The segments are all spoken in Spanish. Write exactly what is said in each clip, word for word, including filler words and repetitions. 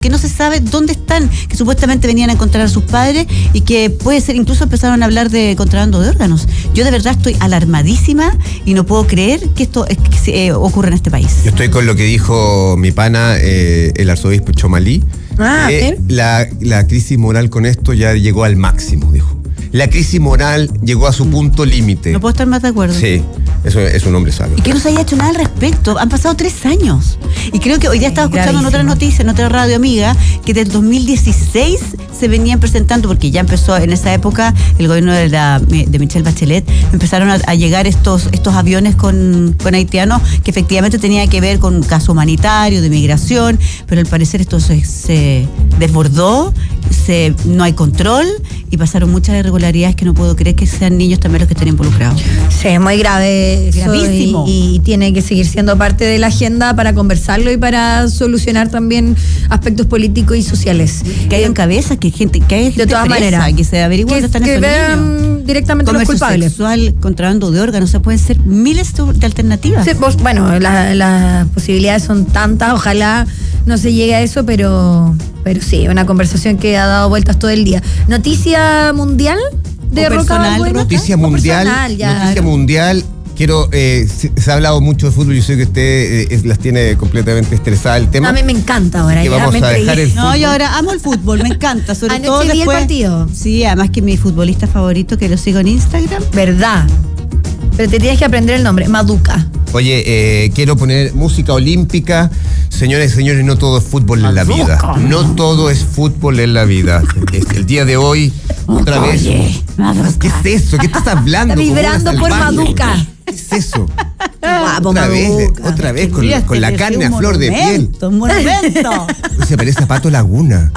que no se sabe dónde están, que supuestamente venían a encontrar a sus padres y que puede ser, incluso empezaron a hablar de contrabando de órganos. Yo de verdad estoy alarmadísima y no puedo creer que esto es, que, eh, ocurra en este país. Yo estoy con lo que dijo mi pana, eh, el arzobispo Chomalí. Ah, eh, la, la crisis moral con esto ya llegó al máximo, dijo. La crisis moral llegó a su punto límite. No puedo estar más de acuerdo. Sí, eso es un hombre sabio. Y que no se haya hecho nada al respecto. Han pasado tres años. Y creo que hoy día estaba escuchando en otra Gravísimo. noticia, en otra radio amiga, que del dos mil dieciséis se venían presentando, porque ya empezó en esa época el gobierno de, la, de Michelle Bachelet, empezaron a, a llegar estos, estos aviones con, con haitianos que efectivamente tenían que ver con un caso humanitario, de migración, pero al parecer esto se, se desbordó, se, no hay control y pasaron muchas irregularidades que no puedo creer que sean niños también los que estén involucrados. Sí, es muy grave eso. Gravísimo. Y, y tiene que seguir siendo parte de la agenda para conversarlo y para solucionar también aspectos políticos y sociales. Que hayan cabezas, que gente, que haya gente De todas presa, maneras. que se averigüe Que, dónde están que esos niños. vean directamente los Comercio culpables. sexual, contrabando de órganos, o sea, pueden ser miles de alternativas. Sí, pues, bueno, la- las posibilidades son tantas, ojalá no se llegue a eso, pero, pero sí, una conversación que ha dado vueltas todo el día. Noticia mundial de O Roca personal, Balbuena. Noticia O mundial, personal, ya. noticia mundial. Quiero, eh, se, se ha hablado mucho de fútbol, yo sé que usted eh, es- las tiene completamente estresada el tema. A mí me encanta ahora. Que ya vamos me a entregué. dejar el No, fútbol. yo ahora amo el fútbol, me encanta, sobre Anoche todo vi el después. partido. Sí, además que mi futbolista favorito, que lo sigo en Instagram. ¿Verdad? Pero te tienes que aprender el nombre, Maduka. Oye, eh, quiero poner música olímpica. Señores y señores, no todo es fútbol en la vida. No todo es fútbol en la vida. Es el día de hoy, otra vez. Oye, ¿Qué es eso? ¿Qué estás hablando? Está como una vibrando por salvaje? Maduka. ¿Qué es eso? Guapo, Otra vez, Maduka. otra vez con, Mira, con la te carne decía a un flor de piel. monumento, Un monumento. Se parece a Pato Laguna.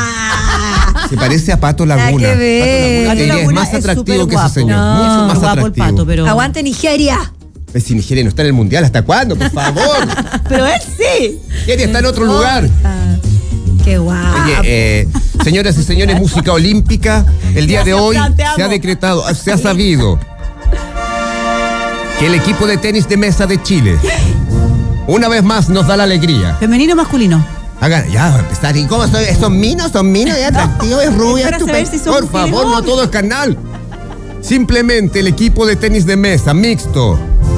Ah. Se parece a Pato Nada Laguna. que ver. Pato Laguna, te diría, es Laguna más es atractivo súper que ese guapo. señor. No, mucho más guapo el atractivo. Pato, pero. Aguante Nigeria. Es si Nigeria no está en el mundial, ¿hasta cuándo? Por favor. Pero él sí. Nigeria está en otro lugar. Ah, qué guapo. Oye, eh, señoras y señores, música olímpica. El día de Gracias, hoy Fran, te amo. se ha decretado, se ha sabido que el equipo de tenis de mesa de Chile una vez más nos da la alegría. ¿Femenino o masculino? Hagan, ya va a empezar. ¿Y cómo son? ¿Son minos? ¿Son minos? ¿Es atractivo? ¿Es rubia? para saber estupendo. si son Por mujeres favor, o no hombres. todo es carnal. Simplemente el equipo de tenis de mesa mixto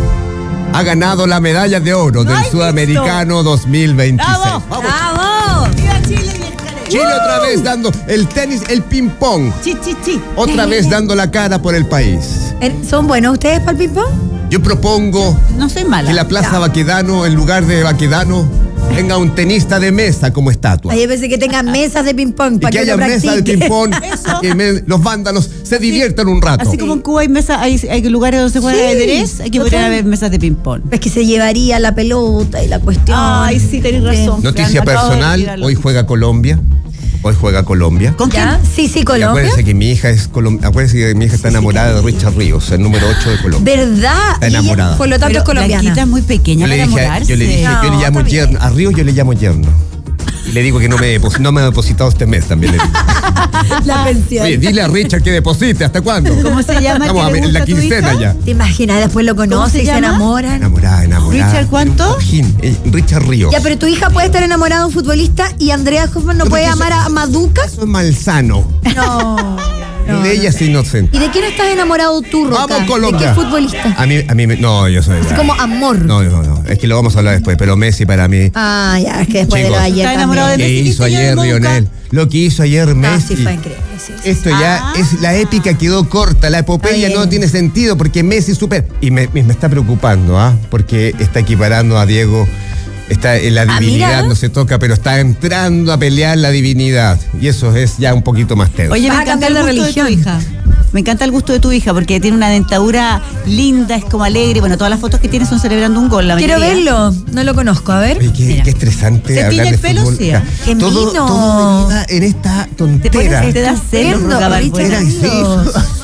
ha ganado la medalla de oro del hay Sudamericano dos mil veintiséis. ¡Bravo! Vamos. ¡Bravo! ¡Viva Chile, vieja! Chile otra vez dando el tenis, el ping-pong. Chi, chi, chi. Otra vez dando la cara por el país. Eh, ¿Son buenos ustedes para el ping-pong? Yo propongo No soy mala. que la Plaza Baquedano, en lugar de Baquedano, tenga un tenista de mesa como estatua. Ahí pensé que tengan mesas de ping-pong Y para que que, haya lo mesa de practiquen. ping-pong, que me- los vándalos se diviertan un rato. Así como en Cuba hay mesa, hay, hay lugares donde se juega Sí, ajedrez, aquí total. podrían haber mesas de ping-pong. Es que se llevaría la pelota y la cuestión. Ay, sí, tenés razón. Noticia Acabo de personal, tirarlo. hoy juega Colombia. Hoy juega Colombia. ¿Con quién? ¿Ya? Sí, sí, Y Colombia. acuérdense que mi hija es colom- acuérdense que mi hija está enamorada de Richard Ríos, el número ocho de Colombia. ¿Verdad? Está Y ella, enamorada. por lo tanto, Pero es colombiana. Blanquita es muy pequeña Yo le para dije, enamorarse. yo le dije, yo No, le llamo está bien. yerno. A Ríos yo le llamo yerno. Y le digo que no me, depos- no me ha depositado este mes también. le digo. La pensión. Oye, dile a Richard que deposite. ¿Hasta cuándo? ¿Cómo se llama el Vamos que a le ver, gusta la a tu quincena hija? ya. ¿Te imaginas? Después lo conoce se y se llama? enamoran. Enamorada, enamorada. ¿Richard cuánto? Un cojín, eh, Richard Ríos. Ya, pero tu hija puede estar enamorada de un futbolista y Andrea Hoffman no Lo puede que amar eso- a Maduka. Eso es malsano. No. Y de ella es inocente. ¿Y de quién estás enamorado tú, Roca? Vamos, Colombia. ¿De qué futbolista? A mí, a mí, me- no, yo soy. Así como amor. No, no, no. Es que lo vamos a hablar después. Pero Messi para mí. Ah, ya, es que después Chicos. de lo de ayer Está enamorado también. de ¿Qué Messi, hizo viste, yo ayer nunca. Lionel? Lo que hizo ayer Ah, Messi. sí, fue increíble. Sí, sí. Esto ya Ah. es, la épica quedó corta, la epopeya Está no bien. tiene sentido porque Messi super. Y me, me está preocupando, ¿ah? Porque está equiparando a Diego. Está en la Ah, divinidad, mira. no se toca, pero está entrando a pelear la divinidad. Y eso es ya un poquito más tenso. Oye, Vas me a encanta el cambiar de gusto de tu religión. hija. Me encanta el gusto de tu hija porque tiene una dentadura linda, es como alegre. Bueno, todas las fotos que tiene son celebrando un gol, la Quiero mayoría. verlo. No lo conozco. A ver. Oye, qué, Mira. qué estresante ¿Se hablar tiñe de el pelo? fútbol. Sí, Ya, ¡Qué todo, mino! todo deriva en esta Te pones, tontera. te da celo, Estupendo, Roca Richard Balbuena. Era, sí, Ríos.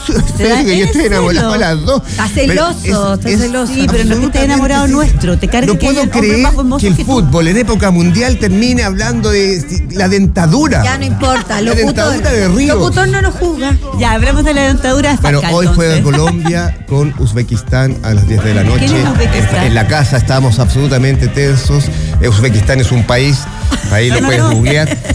Te da- que yo estoy ¿en enamorado de serio? las dos. Está Pero celoso, es- está es celoso. Sí, pero no es que estés enamorado absolutamente nuestro. Te carga No que haya puedo hombres creer más hermosos que el que tú. fútbol en época mundial termine hablando de la dentadura. Ya no importa, La locutor. dentadura de Río. Locutor no lo juzga. Ya, hablamos de la dentadura de Bueno, Facal, hoy entonces. juega Colombia con Uzbekistán a las diez de la noche. ¿Quién es Uzbekistán? En, en la casa estamos absolutamente tensos. Uzbekistán es un país, ahí lo puedes googlear.